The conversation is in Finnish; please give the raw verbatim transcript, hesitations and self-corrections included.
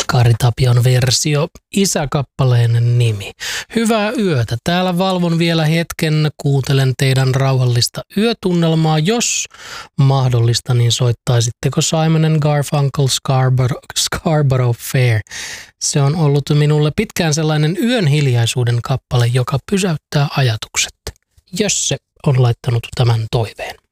Kari Tapion versio, Isä-kappaleen nimi. Hyvää yötä. Täällä valvon vielä hetken, kuuntelen teidän rauhallista yötunnelmaa. Jos mahdollista, niin soittaisitteko Simon and Garfunkel Scarborough, Scarborough Fair? Se on ollut minulle pitkään sellainen yön hiljaisuuden kappale, joka pysäyttää ajatukset. Jos se on laittanut tämän toiveen.